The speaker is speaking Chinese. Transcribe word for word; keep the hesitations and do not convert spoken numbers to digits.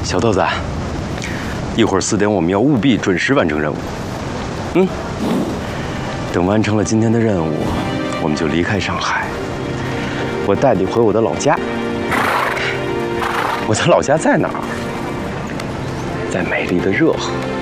小豆子，一会儿四点我们要务必准时完成任务。嗯，等完成了今天的任务，我们就离开上海。我带你回我的老家。我的老家在哪儿？在美丽的热河。